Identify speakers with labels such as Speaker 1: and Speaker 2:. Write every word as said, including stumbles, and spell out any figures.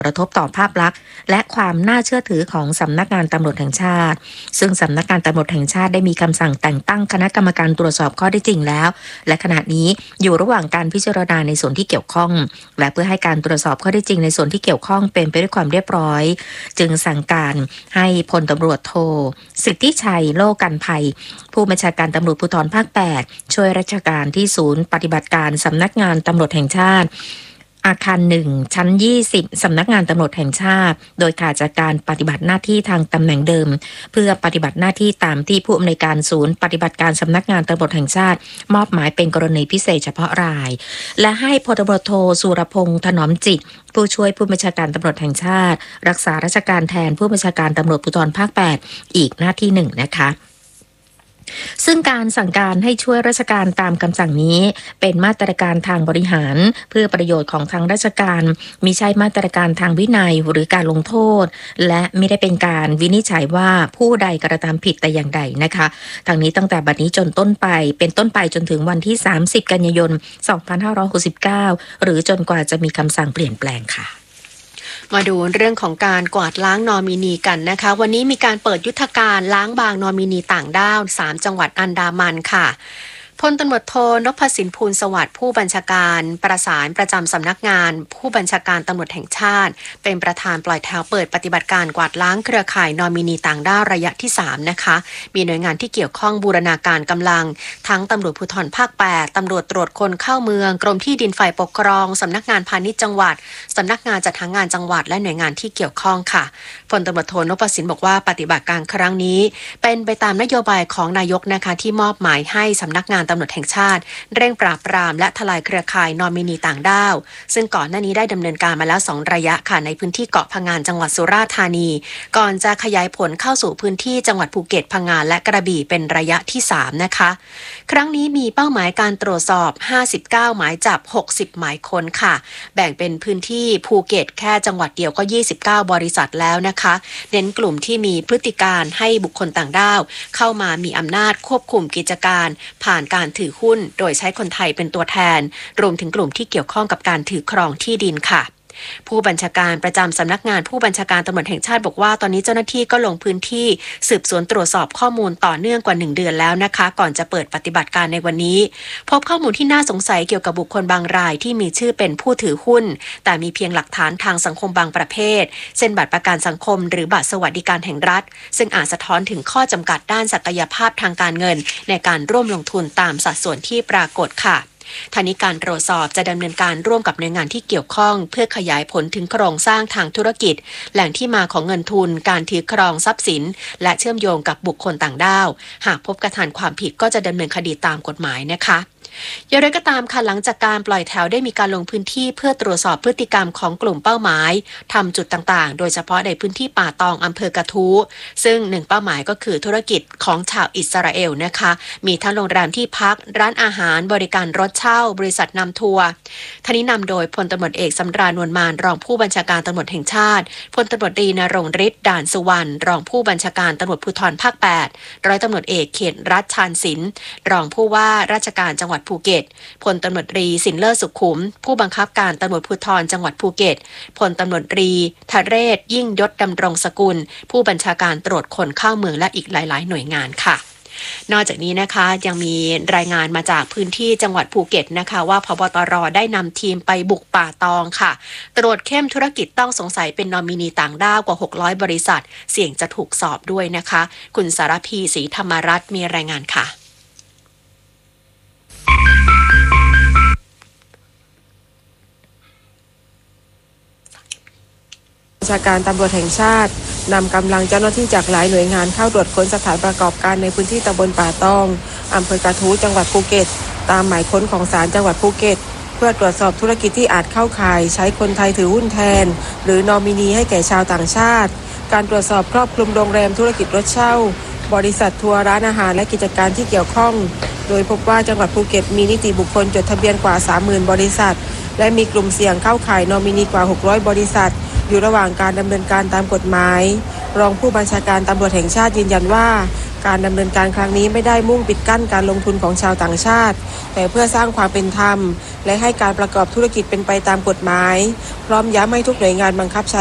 Speaker 1: กระทบต่อภาพลักษณ์และความน่าเชื่อถือของสำนักงานตำรวจแห่งชาติซึ่งสำนักงานตำรวจแห่งชาติได้มีคำสั่งแต่งตั้งคณะกรรมการตรวจสอบข้อเท็จจริงแล้วและขณะนี้อยู่ระหว่างการพิจารณาในส่วนที่เกี่ยวข้องและเพื่อให้การตรวจสอบข้อเท็จจริงในส่วนที่เกี่ยวข้องเป็นไปด้วยความเรียบร้อยจึงสั่งการให้พลตำรวจโทสิทธิชัยโลกันภัยผู้บัญชาการตำรวจภูธรภาคแปดช่วยราชการที่ศูนย์ปฏิบัติการสำนักงานตำรวจแห่งชาติอาคารหนึ่งชั้นยี่สิบสำนักงานตำรวจแห่งชาติโดยขาดจากการปฏิบัติหน้าที่ทางตำแหน่งเดิมเพื่อปฏิบัติหน้าที่ตามที่ผู้อำนวยการศูนย์ปฏิบัติการสำนักงานตำรวจแห่งชาติมอบหมายเป็นกรณีพิเศษเฉพาะรายและให้พลตำรวจโทสุรพงษ์ถนอมจิตผู้ช่วยผู้บัญชาการตำรวจแห่งชาติรักษาราชการแทนผู้บัญชาการตำรวจภูธรภาคแปดอีกหน้าที่หนึ่งนะคะซึ่งการสั่งการให้ช่วยราชการตามคำสั่งนี้เป็นมาตรการทางบริหารเพื่อประโยชน์ของทางราชการมิใช่มาตรการทางวินัยหรือการลงโทษและไม่ได้เป็นการวินิจฉัยว่าผู้ใดกระทำผิดแต่อย่างใดนะคะทางนี้ตั้งแต่บัดนี้จนต้นไปเป็นต้นไปจนถึงวันที่สามสิบกันยายนสองพันห้าร้อยหกสิบเก้าหรือจนกว่าจะมีคำสั่งเปลี่ยนแปลงค่ะ
Speaker 2: มาดูเรื่องของการกวาดล้างนอมินีกันนะคะวันนี้มีการเปิดยุทธการล้างบางนอมินีต่างด้าวสามจังหวัดอันดามันค่ะพลตำรวจโทนพสินพูลสวัสดิ์ผู้บัญชาการประสานประจำสำนักงานผู้บัญชาการตำรวจแห่งชาติเป็นประธานปล่อยแถวเปิดปฏิบัติการกวาดล้างเครือข่ายนอมินีต่างด้าวระยะที่สามนะคะมีหน่วยงานที่เกี่ยวข้องบูรณาการกำลังทั้งตำรวจภูธรภาคแปดตำรวจตรวจคนเข้าเมืองกรมที่ดินฝ่ายปกครองสำนักงานพาณิชย์จังหวัดสำนักงานจัดหางานจังหวัดและหน่วยงานที่เกี่ยวข้องค่ะพลตำรวจโทนพสินบอกว่าปฏิบัติการครั้งนี้เป็นไปตามนโยบายของนายกนะคะที่มอบหมายให้สำนักงานตำรวจแห่งชาติเร่งปราบปรามและทลายเครือข่ายนอมินีต่างด้าวซึ่งก่อนหน้านี้ได้ดำเนินการมาแล้วสองระยะค่ะในพื้นที่เกาะพะงันจังหวัดสุราษฎร์ธานีก่อนจะขยายผลเข้าสู่พื้นที่จังหวัดภูเก็ตพังงาและกระบี่เป็นระยะที่สามนะคะครั้งนี้มีเป้าหมายการตรวจสอบห้าสิบเก้าหมายจับหกสิบหมายค้นค่ะแบ่งเป็นพื้นที่ภูเก็ตแค่จังหวัดเดียวก็ยี่สิบเก้าบริษัทแล้วนะคะเน้นกลุ่มที่มีพฤติการให้บุคคลต่างด้าวเข้ามามีอำนาจควบคุมกิจการผ่านการถือหุ้นโดยใช้คนไทยเป็นตัวแทนรวมถึงกลุ่มที่เกี่ยวข้องกับการถือครองที่ดินค่ะผู้บัญชาการประจำสำนักงานผู้บัญชาการตำรวจแห่งชาติบอกว่าตอนนี้เจ้าหน้าที่ก็ลงพื้นที่สืบสวนตรวจสอบข้อมูลต่อเนื่องกว่าหนึ่งเดือนแล้วนะคะก่อนจะเปิดปฏิบัติการในวันนี้พบข้อมูลที่น่าสงสัยเกี่ยวกับบุคคลบางรายที่มีชื่อเป็นผู้ถือหุ้นแต่มีเพียงหลักฐานทางสังคมบางประเภทเช่นบัตรประกันสังคมหรือบัตรสวัสดิการแห่งรัฐซึ่งอาจสะท้อนถึงข้อจำกัดด้านศักยภาพทางการเงินในการร่วมลงทุนตามสัดส่วนที่ปรากฏค่ะทางนี้การตรวจสอบจะดำเนินการร่วมกับหน่วยงานที่เกี่ยวข้องเพื่อขยายผลถึงโครงสร้างทางธุรกิจแหล่งที่มาของเงินทุนการถือครองทรัพย์สินและเชื่อมโยงกับบุคคลต่างด้าวหากพบกระทำความผิดก็จะดำเนินคดีตามกฎหมายนะคะอย่างไรก็ตามค่ะหลังจากการปล่อยแถวได้มีการลงพื้นที่เพื่อตรวจสอบพฤติกรรมของกลุ่มเป้าหมายทำจุดต่างๆโดยเฉพาะในพื้นที่ป่าตองอำเภอกระทู้ซึ่งหนึ่งเป้าหมายก็คือธุรกิจของชาวอิสราเอลนะคะมีทั้งโรงแรมที่พักร้านอาหารบริการรถเช่าบริษัทนำทัวร์ท่านี้นำโดยพลตำรวจเอกสำราญนวลมานรองผู้บัญชาการตำรวจแห่งชาติพลตำรวจตรีณรงค์ฤทธิ์ด่านสุวรรณรองผู้บัญชาการตำรวจภูธรภาคแปดร้อยตำรวจเอกเขตรัฐชาญศิลป์รองผู้ว่าราชการจังหวัดภูเก็ตพลตำรวจตรีสินเลิศสุขุมผู้บังคับการตำรวจภูธรจังหวัดภูเก็ตพลตำรวจตรีทะเรศยิ่งยศดำรงสกุลผู้บัญชาการตรวจคนเข้าเมืองและอีกหลายๆหน่วยงานค่ะนอกจากนี้นะคะยังมีรายงานมาจากพื้นที่จังหวัดภูเก็ตนะคะว่าผบ.ตร.ได้นำทีมไปบุกป่าตองค่ะตรวจเข้มธุรกิจต้องสงสัยเป็นนอมินีต่างด้าวกว่าหกร้อยบริษัทเสี่ยงจะถูกสอบด้วยนะคะคุณสารพีศรีธรรมรัตน์มีรายงานค่ะ
Speaker 3: บัญชาการตำรวจแห่งชาตินำกำลังเจ้าหน้าที่จากหลายหน่วยงานเข้าตรวจค้นสถานประกอบการในพื้นที่ตำบลป่าตองอำเภอกระทู้จังหวัดภูเก็ตตามหมายค้นของศาลจังหวัดภูเก็ตเพื่อตรวจสอบธุรกิจที่อาจเข้าข่ายใช้คนไทยถือหุ้นแทนหรือนอมินีให้แก่ชาวต่างชาติการตรวจสอบครอบคลุมโรงแรมธุรกิจรถเช่าบริษัททัวร์ร้านอาหารและกิจการที่เกี่ยวข้องโดยพบว่าจังหวัดภูเก็ตมีนิติบุคคลจดทะเบียนกว่า สามหมื่น บริษัทและมีกลุ่มเสี่ยงเข้าข่ายนอมินีกว่าหกร้อยบริษัทอยู่ระหว่างการดำเนินการตามกฎหมายรองผู้บัญชาการตำรวจแห่งชาติยืนยันว่าการดำเนินการครั้งนี้ไม่ได้มุ่งปิดกั้นการลงทุนของชาวต่างชาติแต่เพื่อสร้างความเป็นธรรมและให้การประกอบธุรกิจเป็นไปตามกฎหมายพร้อมย้ำให้ทุกหน่วยงานบังคับใช้